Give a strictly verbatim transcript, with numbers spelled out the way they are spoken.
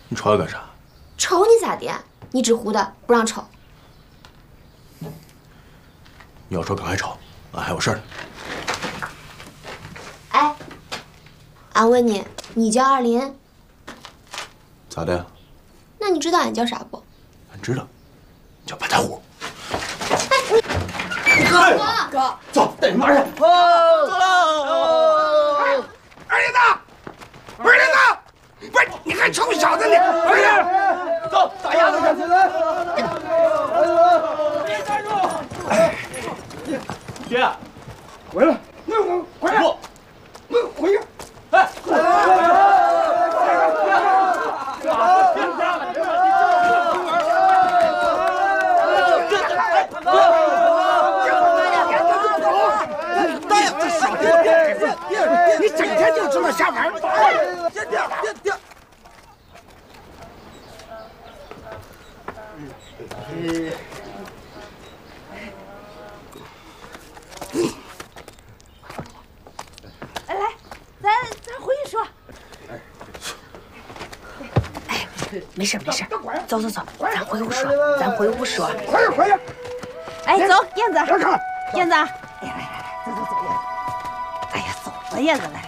你瞅我干啥？ 瞅你咋的？你纸糊的，不让瞅。 你要瞅赶快瞅，俺还有事儿呢。 哎，俺问你，你叫二林？ 咋的？ 那你知道俺叫啥不？ 俺知道，你叫半大虎。 哥， 哥， 走，带你妈去。 走了。 二林子，二林子，不是你还臭小子你！二林， 走，打鸭子去。爹， 回来，那我回来， 不， 那回去。 哎， 大爷，这小子，你整天就知道瞎玩。爹爹爹爹。 来来，咱咱回去说。 哎，没事没事，走走走，咱回屋说，咱回屋说。 快点回去！ 哎，走，燕子， 看看， 燕子，哎呀，来来来，走走走，燕子。哎呀，走吧，燕子来。